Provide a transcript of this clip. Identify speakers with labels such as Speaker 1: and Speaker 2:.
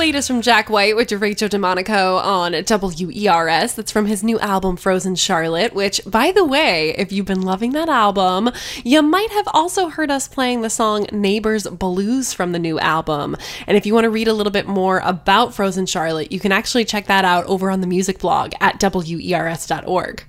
Speaker 1: latest from Jack White with Derecho DeMonico on WERS. That's from his new album, Frozen Charlotte, which, by the way, if you've been loving that album, you might have also heard us playing the song Neighbors Blues from the new album. And if you want to read a little bit more about Frozen Charlotte, you can actually check that out over on the music blog at WERS.org.